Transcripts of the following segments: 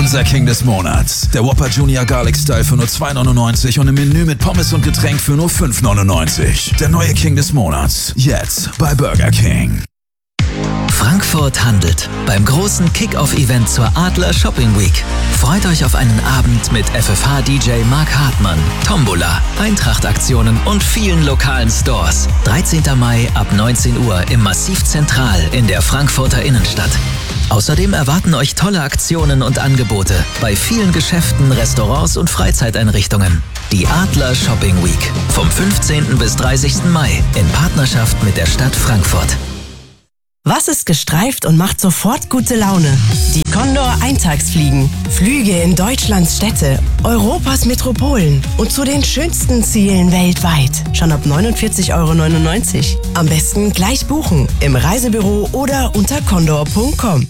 Unser King des Monats. Der Whopper Junior Garlic Style für nur 2,99 und im Menü mit Pommes und Getränk für nur 5,99. Der neue King des Monats. Jetzt bei Burger King. Frankfurt handelt beim großen Kick-Off-Event zur Adler Shopping Week. Freut euch auf einen Abend mit FFH-DJ Mark Hartmann, Tombola, Eintracht-Aktionen und vielen lokalen Stores. 13. Mai ab 19 Uhr im Massiv Zentral in der Frankfurter Innenstadt. Außerdem erwarten euch tolle Aktionen und Angebote bei vielen Geschäften, Restaurants und Freizeiteinrichtungen. Die Adler Shopping Week vom 15. bis 30. Mai in Partnerschaft mit der Stadt Frankfurt. Was ist gestreift und macht sofort gute Laune? Die Condor Eintagsfliegen. Flüge in Deutschlands Städte, Europas Metropolen und zu den schönsten Zielen weltweit. Schon ab 49,99 €. Am besten gleich buchen im Reisebüro oder unter condor.com.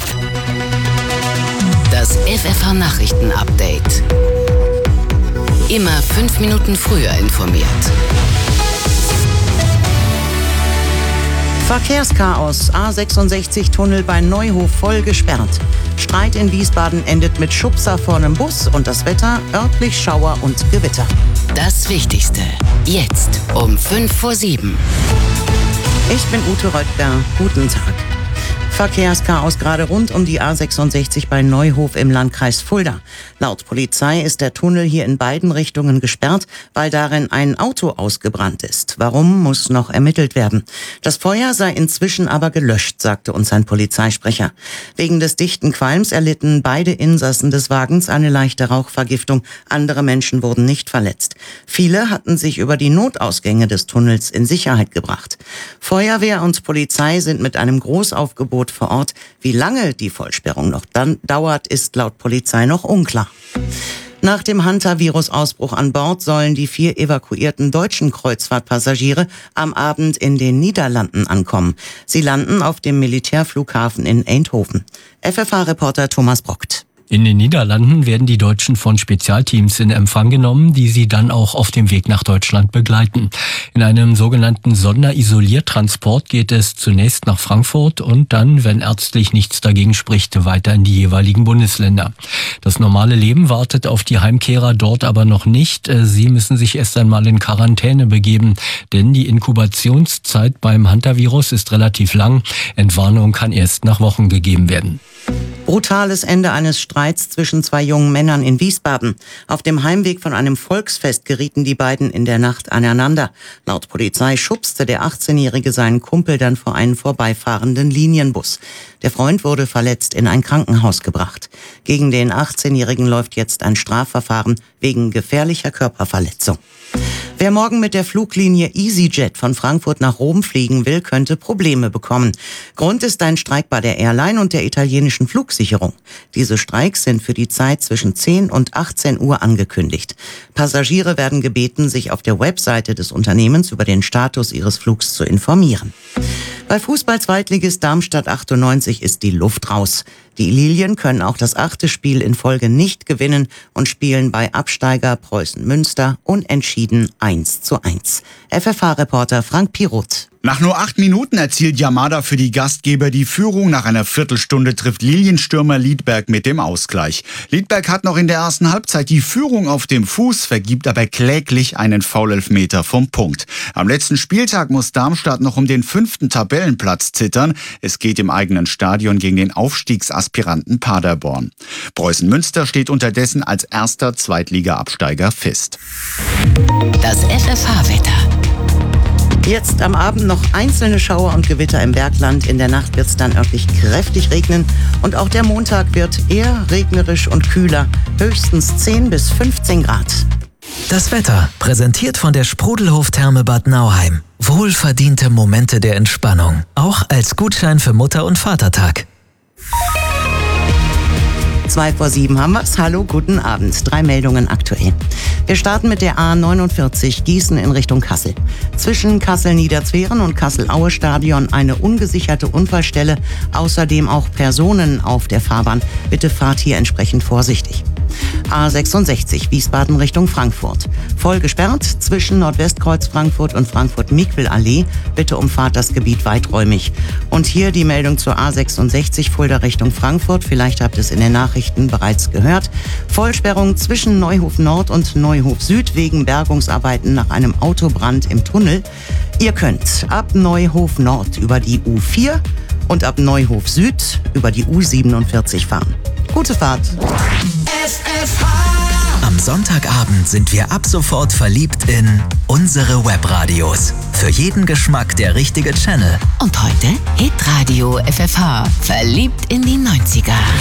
Das FFH Nachrichten Update. Immer 5 Minuten früher informiert. Verkehrschaos. A66-Tunnel bei Neuhof voll gesperrt. Streit in Wiesbaden endet mit Schubser vor einem Bus und das Wetter örtlich Schauer und Gewitter. Das Wichtigste. Jetzt um 6:55. Ich bin Ute Röttger. Guten Tag. Verkehrschaos gerade rund um die A66 bei Neuhof im Landkreis Fulda. Laut Polizei ist der Tunnel hier in beiden Richtungen gesperrt, weil darin ein Auto ausgebrannt ist. Warum, muss noch ermittelt werden. Das Feuer sei inzwischen aber gelöscht, sagte uns ein Polizeisprecher. Wegen des dichten Qualms erlitten beide Insassen des Wagens eine leichte Rauchvergiftung. Andere Menschen wurden nicht verletzt. Viele hatten sich über die Notausgänge des Tunnels in Sicherheit gebracht. Feuerwehr und Polizei sind mit einem Großaufgebot vor Ort. Wie lange die Vollsperrung noch dann dauert, ist laut Polizei noch unklar. Nach dem Hantavirus-Ausbruch an Bord sollen die 4 evakuierten deutschen Kreuzfahrtpassagiere am Abend in den Niederlanden ankommen. Sie landen auf dem Militärflughafen in Eindhoven. FFH-Reporter Thomas Brockt. In den Niederlanden werden die Deutschen von Spezialteams in Empfang genommen, die sie dann auch auf dem Weg nach Deutschland begleiten. In einem sogenannten Sonderisoliertransport geht es zunächst nach Frankfurt und dann, wenn ärztlich nichts dagegen spricht, weiter in die jeweiligen Bundesländer. Das normale Leben wartet auf die Heimkehrer dort aber noch nicht. Sie müssen sich erst einmal in Quarantäne begeben, denn die Inkubationszeit beim Hantavirus ist relativ lang. Entwarnung kann erst nach Wochen gegeben werden. Brutales Ende eines Streits zwischen 2 jungen Männern in Wiesbaden. Auf dem Heimweg von einem Volksfest gerieten die beiden in der Nacht aneinander. Laut Polizei schubste der 18-Jährige seinen Kumpel dann vor einen vorbeifahrenden Linienbus. Der Freund wurde verletzt in ein Krankenhaus gebracht. Gegen den 18-Jährigen läuft jetzt ein Strafverfahren wegen gefährlicher Körperverletzung. Wer morgen mit der Fluglinie EasyJet von Frankfurt nach Rom fliegen will, könnte Probleme bekommen. Grund ist ein Streik bei der Airline und der italienischen Flugsicherung. Diese Streiks sind für die Zeit zwischen 10 und 18 Uhr angekündigt. Passagiere werden gebeten, sich auf der Webseite des Unternehmens über den Status ihres Flugs zu informieren. Bei Fußball-Zweitligist Darmstadt 98 ist die Luft raus. Die Lilien können auch das 8. Spiel in Folge nicht gewinnen und spielen bei Absteiger Preußen Münster unentschieden 1:1. FFH-Reporter Frank Piroth. Nach nur 8 Minuten erzielt Yamada für die Gastgeber die Führung. Nach einer Viertelstunde trifft Lilienstürmer Liedberg mit dem Ausgleich. Liedberg hat noch in der ersten Halbzeit die Führung auf dem Fuß, vergibt aber kläglich einen Foulelfmeter vom Punkt. Am letzten Spieltag muss Darmstadt noch um den 5. Tabellenplatz zittern. Es geht im eigenen Stadion gegen den Aufstiegsaspiranten Paderborn. Preußen Münster steht unterdessen als erster Zweitliga-Absteiger fest. Das FFH-Wetter. Jetzt am Abend noch einzelne Schauer und Gewitter im Bergland. In der Nacht wird es dann örtlich kräftig regnen. Und auch der Montag wird eher regnerisch und kühler. Höchstens 10 bis 15 Grad. Das Wetter, präsentiert von der Sprudelhof-Therme Bad Nauheim. Wohlverdiente Momente der Entspannung. Auch als Gutschein für Mutter- und Vatertag. 6:55 haben wir's. Hallo, guten Abend. 3 Meldungen aktuell. Wir starten mit der A49 Gießen in Richtung Kassel. Zwischen Kassel-Niederzweren und Kassel-Aue-Stadion eine ungesicherte Unfallstelle. Außerdem auch Personen auf der Fahrbahn. Bitte fahrt hier entsprechend vorsichtig. A66 Wiesbaden Richtung Frankfurt. Voll gesperrt zwischen Nordwestkreuz Frankfurt und Frankfurt-Miquel-Allee. Bitte umfahrt das Gebiet weiträumig. Und hier die Meldung zur A66 Fulda Richtung Frankfurt. Vielleicht habt ihr es in den Nachrichten bereits gehört. Vollsperrung zwischen Neuhof Nord und Neuhof Süd wegen Bergungsarbeiten nach einem Autobrand im Tunnel. Ihr könnt ab Neuhof Nord über die U4 und ab Neuhof Süd über die U47 fahren. Gute Fahrt. Am Sonntagabend sind wir ab sofort verliebt in unsere Webradios. Für jeden Geschmack der richtige Channel. Und heute Hitradio FFH. Verliebt in die 90er.